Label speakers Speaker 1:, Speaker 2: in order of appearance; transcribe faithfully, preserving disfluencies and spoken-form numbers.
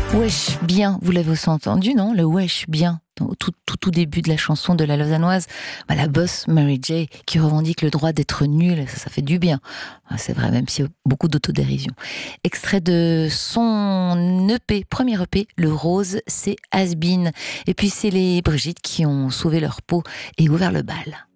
Speaker 1: Wesh bien, vous l'avez aussi entendu, non? Le wesh bien, au tout, tout, tout début de la chanson de la Lausannoise, bah, la boss Mary J qui revendique le droit d'être nulle, ça, ça fait du bien. C'est vrai, même s'il y a beaucoup d'autodérision. Extrait de son E P, premier E P, Le Rose, c'est Has Been. Et puis c'est les Brigitte qui ont sauvé leur peau et ouvert le bal.